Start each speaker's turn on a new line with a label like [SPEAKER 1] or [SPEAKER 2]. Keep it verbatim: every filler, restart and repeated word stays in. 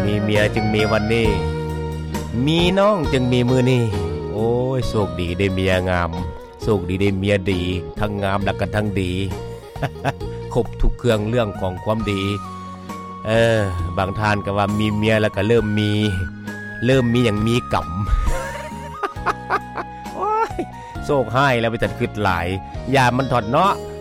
[SPEAKER 1] มีเมียจึงมีวันนี้มีน้องจึงมีมือนี้โอ้ยโชคดีได้เมียงามโชคดีได้เมียดีทั้งงามและก็ทั้งดี ครบทุกเครื่องเรื่องของความดีเออบางท่านก็ว่ามีเมียแล้วก็เริ่มมีเริ่มมีอย่างมีกรรม โอ้ยโชคให้แล้วไปจัดคิดหลายอย่ามันถอดเนาะ